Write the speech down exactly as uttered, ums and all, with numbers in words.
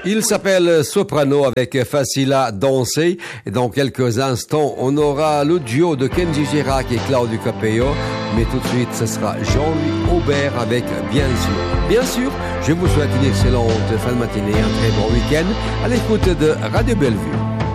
Il s'appelle Soprano avec Facile à danser. Et dans quelques instants, on aura le duo de Kenji Girac et Claudio Capeo. Mais tout de suite, ce sera Jean-Louis Aubert avec Bien sûr. Bien sûr, je vous souhaite une excellente fin de matinée, un très bon week-end à l'écoute de Radio Bellevue.